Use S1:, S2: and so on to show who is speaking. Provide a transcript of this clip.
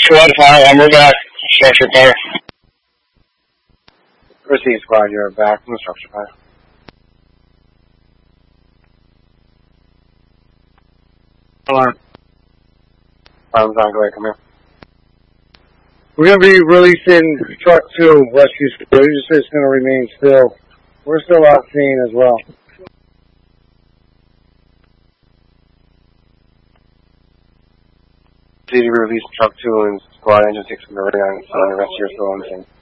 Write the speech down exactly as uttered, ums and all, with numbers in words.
S1: Squad five, and we're back. Structure fire.
S2: Receive squad, you're back from the structure fire.
S1: Alarm.
S2: Alarm's on, go ahead, come here.
S3: We're going to be releasing truck two, rescue squad. You're just going to remain still. We're still out scene as well.
S2: City release truck two and squad engine six from the radar, so the rest of you are still on the scene.